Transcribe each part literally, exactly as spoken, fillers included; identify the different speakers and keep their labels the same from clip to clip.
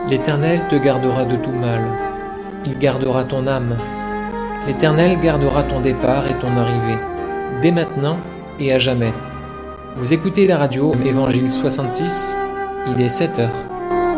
Speaker 1: L'Éternel te gardera de tout mal. Il gardera ton âme. L'Éternel gardera ton départ et ton arrivée, dès maintenant et à jamais. Vous écoutez la radio Évangile soixante-six, il est sept heures.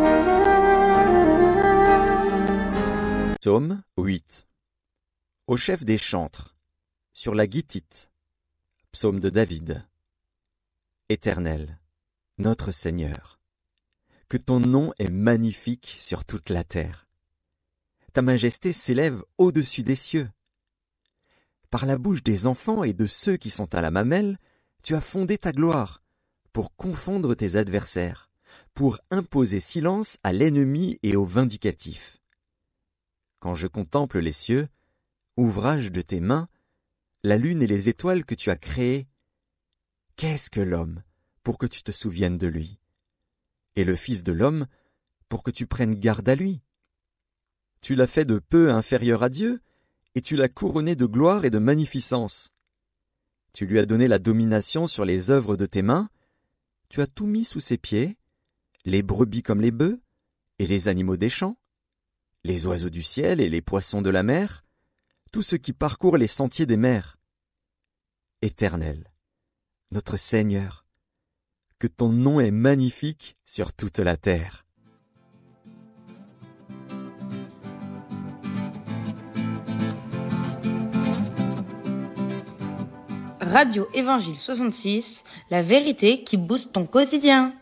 Speaker 2: Psaume huit. Au chef des chantres, sur la guitite. Psaume de David. Éternel, notre Seigneur, que ton nom est magnifique sur toute la terre. Ta majesté s'élève au-dessus des cieux. Par la bouche des enfants et de ceux qui sont à la mamelle, tu as fondé ta gloire, pour confondre tes adversaires, pour imposer silence à l'ennemi et au vindicatif. Quand je contemple les cieux, ouvrage de tes mains, la lune et les étoiles que tu as créées, qu'est-ce que l'homme pour que tu te souviennes de lui, et le Fils de l'homme pour que tu prennes garde à lui? Tu l'as fait de peu inférieur à Dieu, et tu l'as couronné de gloire et de magnificence. Tu lui as donné la domination sur les œuvres de tes mains, tu as tout mis sous ses pieds, les brebis comme les bœufs, et les animaux des champs, les oiseaux du ciel et les poissons de la mer, tout ce qui parcourt les sentiers des mers. Éternel, notre Seigneur, que ton nom est magnifique sur toute la terre.
Speaker 3: Radio Évangile soixante-six, la vérité qui booste ton quotidien.